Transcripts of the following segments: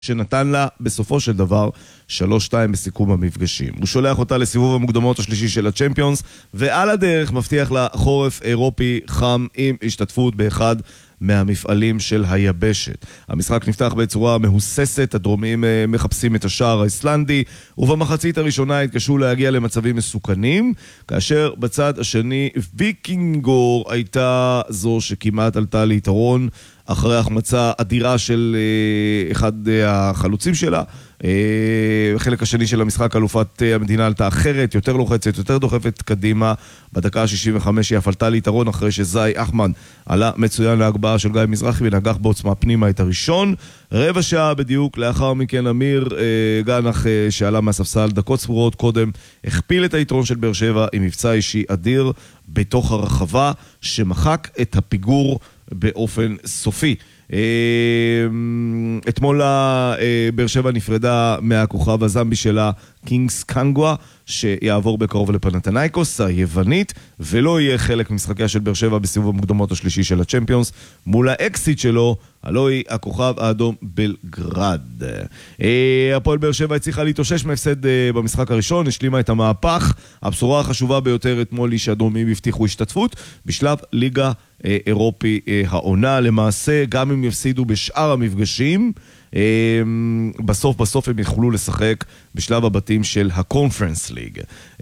שנתן לה בסופו של דבר 3-2 בסיכום המפגשים. הוא שולח אותה לסיבוב המוקדמות השלישי של הצ'מפיונס, ועל הדרך מבטיח לה חורף אירופי חם עם השתתפות באחד מהמפעלים של היבשת. המשחק נפתח בצורה מהוססת, הדרומים מחפשים את השער האיסלנדי, ובמחצית הראשונה התקשו להגיע למצבים מסוכנים, כאשר בצד השני ויקינגור הייתה זו שכמעט עלתה ליתרון, אחרי החמצה אדירה של אחד החלוצים שלה. החלק השני של המשחק, אלופת המדינה עלתה אחרת, יותר לוחצת, יותר דוחפת קדימה. בדקה ה-65 היא הפלטה ליתרון אחרי שזאי אחמן עלה מצוין להגבהה של גיא מזרחי ונגח בעוצמה פנימה את הראשון. רבע שעה בדיוק לאחר מכן אמיר גנח שעלה מהספסל דקות ספורות קודם הכפיל את היתרון של באר שבע עם מבצע אישי אדיר בתוך הרחבה שמחק את הפיגור באופן סופי. אתמול באר שבע נפרדה מהכוכב הזמבי שלה קינגס קנגווה, שיעבור בקרוב לפנתנייקוס היוונית, ולא יהיה חלק משחקיה של באר שבע בסיבוב המוקדמות השלישי של הצ'מפיונס, מול האקסיט שלו, הלוא היא הכוכב האדום בלגרד. הפועל באר שבע הצליחה להתאושש מהפסד במשחק הראשון, השלימה את המהפך. הבשורה החשובה ביותר אתמול היא שהאדומים הבטיחו השתתפות בשלב ליגה אירופי העונה. למעשה, גם אם יפסידו בשאר המפגשים, בסוף הם יכולו לשחק בשלב הבתים של הקונפרנס ליג.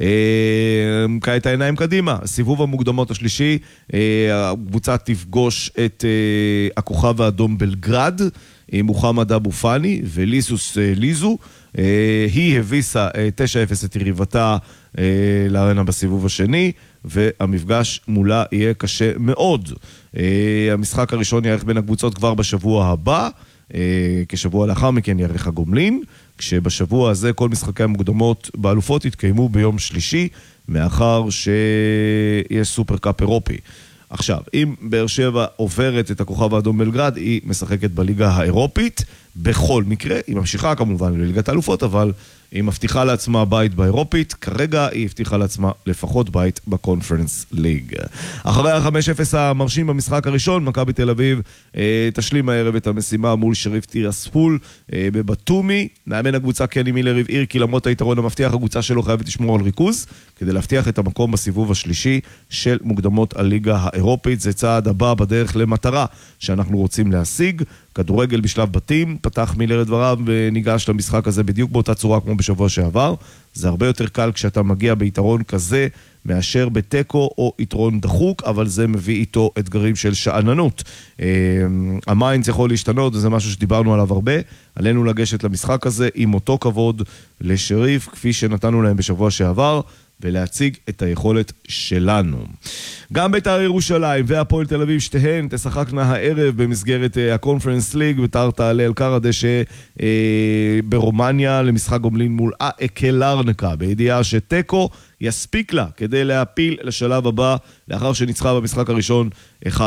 כעת העיניים קדימה, סיבוב המוקדמות השלישי, הקבוצה תפגוש את הכוכב האדום בלגרד, מוחמד אבו פאני וליסוס ליזו. היא הביסה 9-0 את יריבתה לארנה בסיבוב השני, והמפגש מולה יהיה קשה מאוד. המשחק הראשון יערך בין הקבוצות כבר בשבוע הבא, כשבוע לאחר מכן יערך הגומלין, כשבשבוע הזה כל משחקי המוקדמות באלופות יתקיימו ביום שלישי, מאחר שיש סופר קאפ אירופי. עכשיו, אם באר שבע עוברת את הכוכב האדום בלגרד, היא משחקת בליגה האירופית, בכל מקרה, היא ממשיכה כמובן לליגת האלופות, אבל היא מבטיחה לעצמה בית באירופית, כרגע היא הבטיחה לעצמה לפחות בית בקונפרנס ליג. אחרי ה-5-0 המרשים במשחק הראשון, מכבי תל אביב תשלים הערב את המשימה מול שריף טירספול בבטומי. מאמן הקבוצה קני מילר הבהיר כי למרות היתרון המבטיח, הקבוצה שלו חייבת לשמור על ריכוז, כדי להבטיח את המקום בסיבוב השלישי של מוקדמות הליגה האירופית. זה צעד הבא בדרך למטרה שאנחנו רוצים להשיג. כדורגל בשלב בתים, פתח מילר את דבריו וניגש למשחק הזה בדיוק באותה צורה כמו בשבוע שעבר. זה הרבה יותר קל כשאתה מגיע ביתרון כזה מאשר בטקו או יתרון דחוק, אבל זה מביא איתו אתגרים של שעננות. המיינדס יכול להשתנות, וזה משהו שדיברנו עליו הרבה. עלינו לגשת למשחק הזה עם אותו כבוד לשריף, כפי שנתנו להם בשבוע שעבר, ולהציג את היכולת שלנו. גם בית"ר ירושלים והפועל תל אביב שתיהן תשחקנה הערב במסגרת הקונפרנס ליג, בית"ר תעלה אל קר הדשא ברומניה למשחק גומלין מול אקל לרנקה, בידיעה שטקו יספיק לה כדי להפיל לשלב הבא לאחר שניצחה במשחק הראשון 1-0.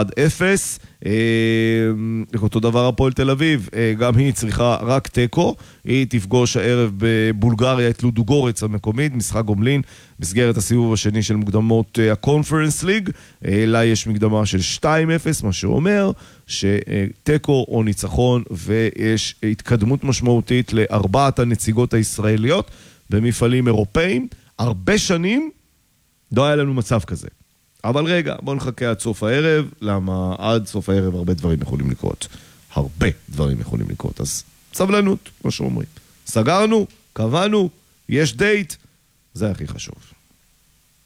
אותו דבר הפועל תל אביב, גם היא צריכה רק טקו, היא תפגוש הערב בבולגריה את לודוגורץ המקומית, משחק גומלין מסגרת הסיבוב השני של מוקדמות הקונפרנס ליג. לה יש מקדמה של 2-0, מה שאומר שטקו או ניצחון, ויש התקדמות משמעותית לארבעת הנציגות הישראליות במפעלים אירופאים. הרבה שנים לא היה לנו מצב כזה. אבל רגע, בואו נחכה עד סוף הערב, למה עד סוף הערב הרבה דברים יכולים לקרות. הרבה דברים יכולים לקרות. אז סבלנות, כמו שאומרים. סגרנו, קבענו, יש דייט, זה הכי חשוב.